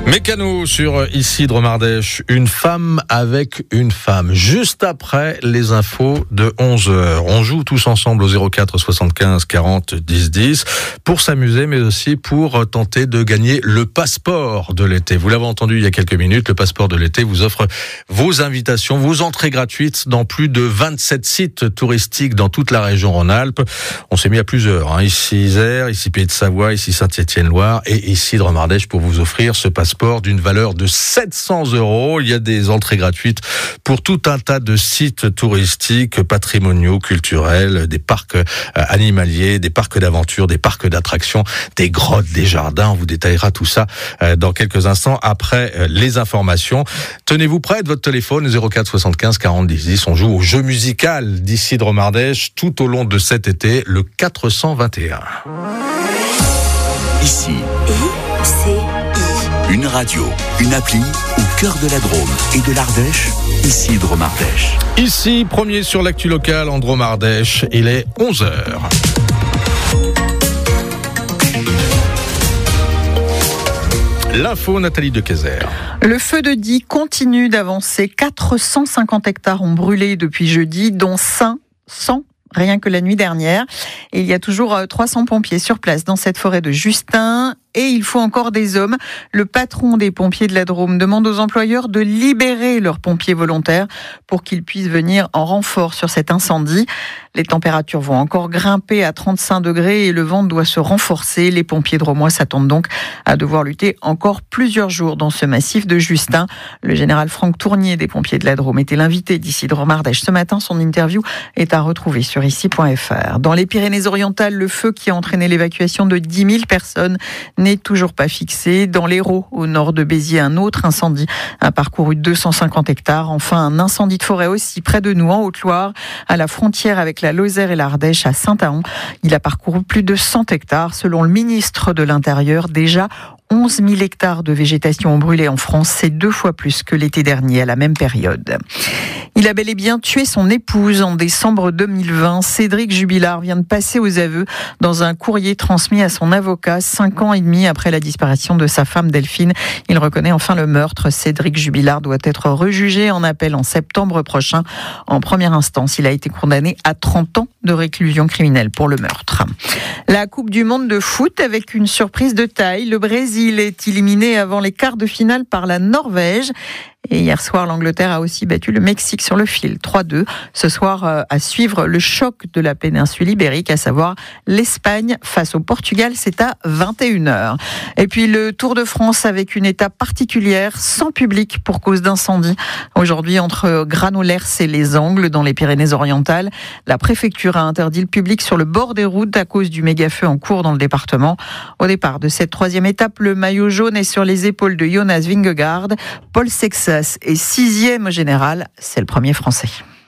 Mécano sur Ici Dromardèche, une femme avec une femme. Juste après les infos de 11h. On joue tous ensemble au 04 75 40 10 10 pour s'amuser, mais aussi pour tenter de gagner le passeport de l'été. Vous l'avez entendu il y a quelques minutes, le passeport de l'été vous offre vos invitations, vos entrées gratuites dans plus de 27 sites touristiques dans toute la région Rhône-Alpes. On s'est mis à plusieurs, ici Isère, ici Pays de Savoie, ici Saint-Étienne-Loire et ici Dromardèche pour vous offrir ce passeport d'une valeur de 700 €. Il y a des entrées gratuites pour tout un tas de sites touristiques, patrimoniaux, culturels, des parcs animaliers, des parcs d'aventure, des parcs d'attractions, des grottes, des jardins. On vous détaillera tout ça dans quelques instants après les informations. Tenez-vous près de votre téléphone, 04 75 40 10 10. On joue au jeu musical d'Ici Dromardèche tout au long de cet été, le 421. Ici. ICI. Une radio, une appli au cœur de la Drôme et de l'Ardèche, Ici Dromardèche. Ici, premier sur l'actu locale en Dromardèche, il est 11h. L'info, Nathalie Dequezer. Le feu de Die continue d'avancer. 450 hectares ont brûlé depuis jeudi, dont 500 rien que la nuit dernière. Et il y a toujours 300 pompiers sur place dans cette forêt de Justin. Et il faut encore des hommes. Le patron des pompiers de la Drôme demande aux employeurs de libérer leurs pompiers volontaires pour qu'ils puissent venir en renfort sur cet incendie. Les températures vont encore grimper à 35 degrés et le vent doit se renforcer. Les pompiers drômois s'attendent donc à devoir lutter encore plusieurs jours dans ce massif de Justin. Le général Franck Tournier des pompiers de la Drôme était l'invité d'Ici Dromardèche ce matin. Son interview est à retrouver sur ici.fr. Dans les Pyrénées-Orientales, le feu qui a entraîné l'évacuation de 10 000 personnes n'est toujours pas fixé. Dans l'Hérault, au nord de Béziers, un autre incendie a parcouru 250 hectares. Enfin, un incendie de forêt aussi près de nous, en Haute-Loire, à la frontière avec la Lozère et l'Ardèche, à Saint-Ahon. Il a parcouru plus de 100 hectares. Selon le ministre de l'Intérieur, déjà 11 000 hectares de végétation ont brûlé en France. C'est 2 fois plus que l'été dernier à la même période. Il a bel et bien tué son épouse en décembre 2020. Cédric Jubilard vient de passer aux aveux dans un courrier transmis à son avocat 5 ans et demi après la disparition de sa femme Delphine. Il reconnaît enfin le meurtre. Cédric Jubilard doit être rejugé en appel en septembre prochain. En première instance, il a été condamné à 30 ans de réclusion criminelle pour le meurtre. La Coupe du Monde de foot avec une surprise de taille. Le Brésil est éliminé avant les quarts de finale par la Norvège. Et hier soir, l'Angleterre a aussi battu le Mexique sur le fil, 3-2. Ce soir, à suivre le choc de la péninsule ibérique, à savoir l'Espagne face au Portugal, c'est à 21h. Et puis le Tour de France avec une étape particulière, sans public pour cause d'incendie. Aujourd'hui, entre Granollers et les Angles, dans les Pyrénées-Orientales, la préfecture a interdit le public sur le bord des routes à cause du méga-feu en cours dans le département. Au départ de cette 3e étape, le maillot jaune est sur les épaules de Jonas Vingegaard. Paul Sexas est 6e au général, c'est le premier français.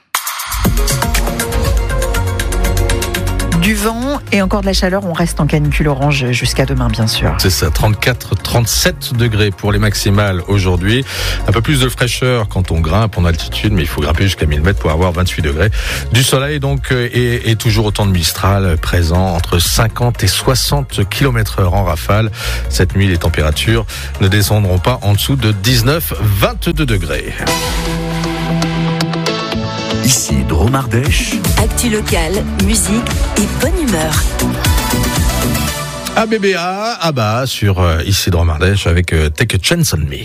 Du vent et encore de la chaleur, on reste en canicule orange jusqu'à demain bien sûr. C'est ça, 34-37 degrés pour les maximales aujourd'hui. Un peu plus de fraîcheur quand on grimpe en altitude, mais il faut grimper jusqu'à 1000 mètres pour avoir 28 degrés. Du soleil donc et toujours autant de Mistral présent entre 50 et 60 km/h en rafale. Cette nuit, les températures ne descendront pas en dessous de 19-22 degrés. Ici Dromardèche. Actu locale, musique et bonne humeur. ABBA, ABBA sur Ici Dromardèche avec Take a Chance on Me.